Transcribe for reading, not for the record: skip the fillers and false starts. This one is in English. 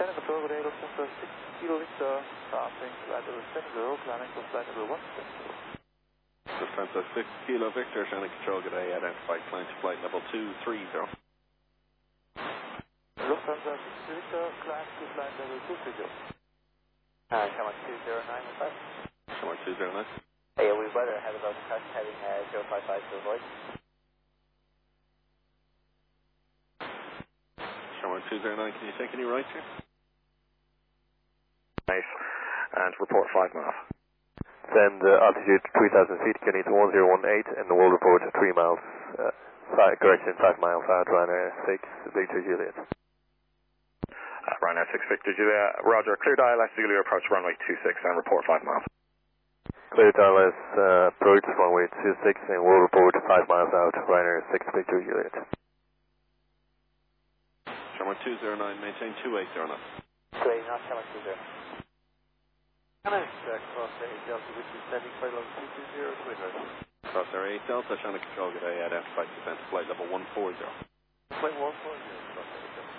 Channel Control with Lufthansa 6 Kilo Victor, passing flight level 70, climbing for flight level 170. Lufthansa 6 Kilo Victor, Channel Control, good day, identified climb to flight level 230. Lufthansa 6 Kilo Victor, climb to flight level 230. Channel 209 in fact. Channel 209. Hey, we weather ahead of us, heading 055 to avoid. Channel 209, can you take any right here? Nice, and report 5 miles. Send altitude 3,000 feet, Kenny to 1018, and the world report 3 miles, correction 5 miles out, Ryanair 6 Victor Juliet. Ryanair 6 Victor Juliet, roger, clear dial S Zulu approach runway 26 and report 5 miles. Clear dial S approach runway 26 and world report 5 miles out, Ryanair 6 Victor Juliet. Channel 209, maintain 2809. Great, not Channel 20. Channel cross the 8 Delta, which is landing flight level 220, Twitter. Cross Air 8 Delta, Channel Control, good day, identified descent to flight level 140. Flight 140.